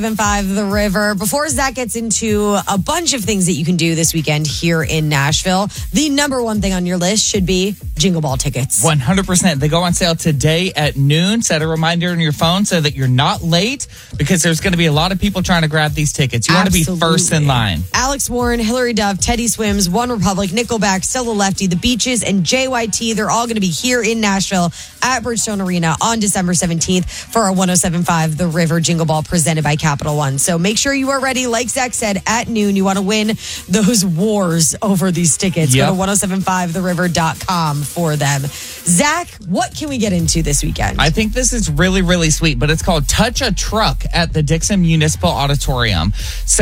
5 The River. Before Zach gets into a bunch of things that you can do this weekend here in Nashville, the number one thing on your list should be Jingle Ball tickets. 100%. They go on sale today at noon. Set a reminder on your phone so that you're not late because there's going to be a lot of people trying to grab these tickets. You want to be first in line. Alex Warren, Hillary Duff, Teddy Swims, One Republic, Nickelback, Stella Lefty, The Beaches, and JYT. They're all going to be here in Nashville at Bridgestone Arena on December 17th for our 107.5 The River Jingle Ball presented by Capital One. So make sure you are ready. Like Zach said, at noon, you want to win those wars over these tickets. Yep. Go to 1075theriver.com for them. Zach, what can we get into this weekend? I think this is really, really sweet, but it's called Touch a Truck at the Dixon Municipal Auditorium.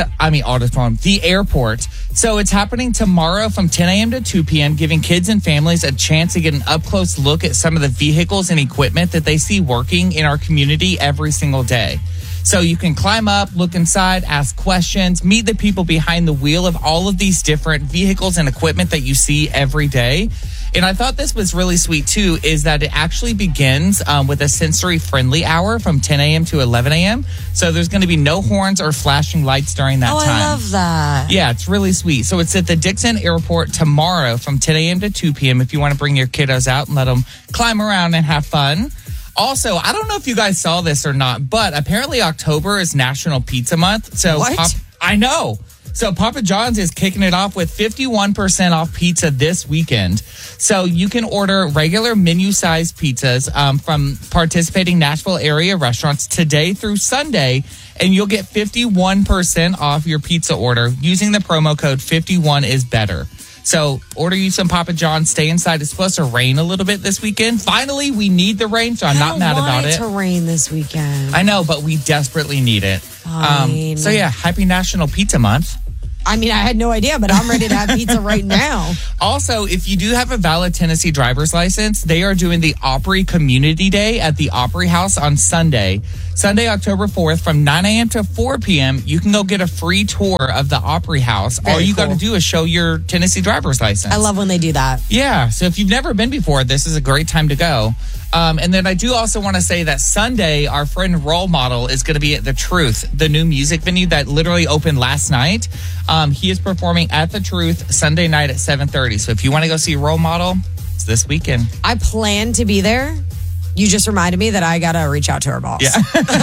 The airport. So it's happening tomorrow from 10 a.m. to 2 p.m., giving kids and families a chance to get an up-close look at some of the vehicles and equipment that they see working in our community every single day. So you can climb up, look inside, ask questions, meet the people behind the wheel of all of these different vehicles and equipment that you see every day. And I thought this was really sweet, too, is that it actually begins with a sensory-friendly hour from 10 a.m. to 11 a.m. So there's going to be no horns or flashing lights during that time. I love that. Yeah, it's really sweet. So it's at the Dixon Airport tomorrow from 10 a.m. to 2 p.m. if you want to bring your kiddos out and let them climb around and have fun. Also, I don't know if you guys saw this or not, but apparently October is National Pizza Month. So what? I know. So Papa John's is kicking it off with 51% off pizza this weekend. So you can order regular menu-sized pizzas from participating Nashville area restaurants today through Sunday, and you'll get 51% off your pizza order using the promo code 51isbetter. So order you some Papa John's, stay inside. It's supposed to rain a little bit this weekend. Finally, we need the rain, so I'm not mad about it. I don't want it to rain this weekend. I know, but we desperately need it. Fine. So yeah, happy National Pizza Month. I mean, I had no idea, but I'm ready to have pizza right now. Also, if you do have a valid Tennessee driver's license, they are doing the Opry Community Day at the Opry House on Sunday, October 4th from 9 a.m. to 4 p.m. You can go get a free tour of the Opry House. All you got to do is show your Tennessee driver's license. I love when they do that. Yeah, so if you've never been before, this is a great time to go. And then I do also want to say that Sunday, our friend Role Model is going to be at The Truth, the new music venue that literally opened last night. He is performing at The Truth Sunday night at 7:30. So if you want to go see Role Model, it's this weekend. I plan to be there. You just reminded me that I got to reach out to her boss. Yeah.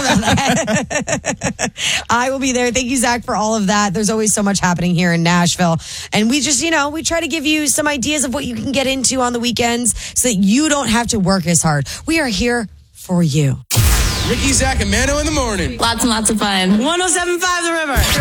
I will be there. Thank you, Zach, for all of that. There's always so much happening here in Nashville. And we just, we try to give you some ideas of what you can get into on the weekends so that you don't have to work as hard. We are here for you. Ricky, Zach, and Mano in the morning. Lots and lots of fun. 107.5 The River.